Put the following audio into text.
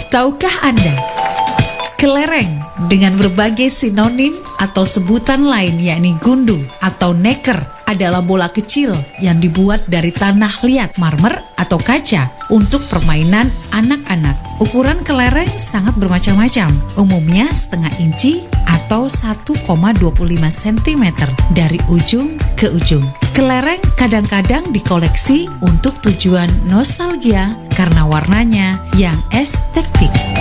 Tahukah Anda, kelereng dengan berbagai sinonim atau sebutan lain yakni gundu atau neker adalah bola kecil yang dibuat dari tanah liat, marmer atau kaca untuk permainan anak-anak. Ukuran kelereng sangat bermacam-macam, umumnya setengah inci atau 1,25 cm dari ujung ke ujung. Kelereng kadang-kadang dikoleksi untuk tujuan nostalgia karena warnanya yang estetik.